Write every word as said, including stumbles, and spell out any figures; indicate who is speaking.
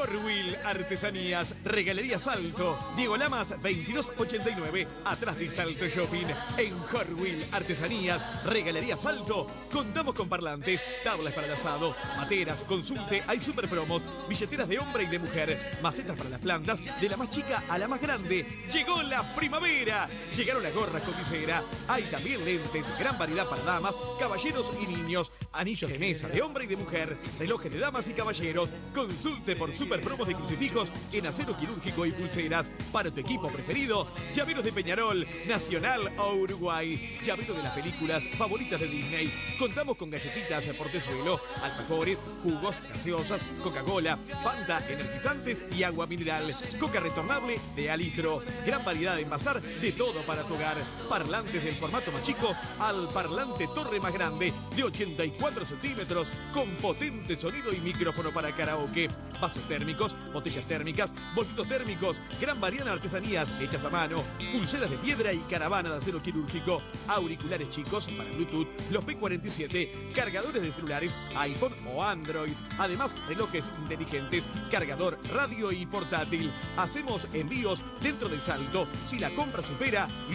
Speaker 1: Hot Wheel Artesanías, Regalería Salto, Diego Lamas veintidós ochenta y nueve, atrás de Salto Shopping. En Hot Wheel Artesanías, Regalería Salto, contamos con parlantes, tablas para el asado, materas, consulte, hay super promos, billeteras de hombre y de mujer, macetas para las plantas, de la más chica a la más grande. ¡Llegó la primavera! Llegaron las gorras con visera, hay también lentes, gran variedad para damas, caballeros y niños, anillos de mesa de hombre y de mujer, relojes de damas y caballeros. Consulte por super promos de crucifijos en acero quirúrgico y pulseras. Para tu equipo preferido, llaveros de Peñarol, Nacional o Uruguay. Llaveros de las películas favoritas de Disney. Contamos con galletitas portezuelo, alfajores, jugos, gaseosas, Coca-Cola, Fanta, energizantes y agua mineral. Coca retornable de alitro. Gran variedad de envasar, de todo para tu hogar. Parlantes del formato más chico al parlante torre más grande de ochenta y cuatro centímetros con potente sonido y micrófono para karaoke. Vasos térmicos, botellas térmicas, bolsitos térmicos, gran variedad de artesanías hechas a mano, pulseras de piedra y caravana de acero quirúrgico, auriculares chicos para Bluetooth, los P cuarenta y siete, cargadores de celulares, iPhone o Android, además relojes inteligentes, cargador, radio y portátil. Hacemos envíos dentro del Salto. Si la compra supera